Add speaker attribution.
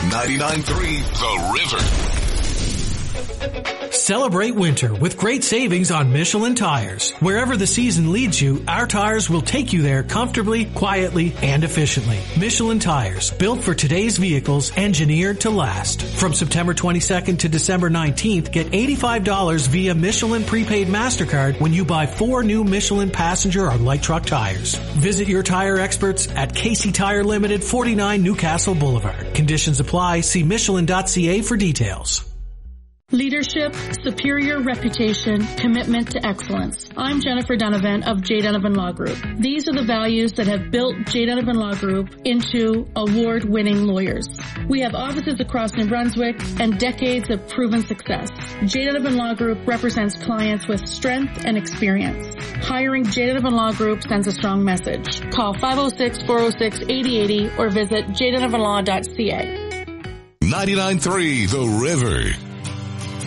Speaker 1: 99.3 The River.
Speaker 2: Celebrate winter with great savings on Michelin tires. Wherever the season leads you, our tires will take you there comfortably, quietly, and efficiently. Michelin tires, built for today's vehicles, engineered to last. From September 22nd to December 19th, get $85 via Michelin prepaid MasterCard when you buy 4 new Michelin passenger or light truck tires. Visit your tire experts at Casey Tire Limited, 49 Newcastle Boulevard. Conditions apply. See Michelin.ca for details.
Speaker 3: Leadership, superior reputation, commitment to excellence. I'm Jennifer Donovan of J. Donovan Law Group. These are the values that have built J. Donovan Law Group into award-winning lawyers. We have offices across New Brunswick and decades of proven success. J. Donovan Law Group represents clients with strength and experience. Hiring J. Donovan Law Group sends a strong message. Call 506-406-8080 or visit jdonovanlaw.ca.
Speaker 1: 99.3 The River.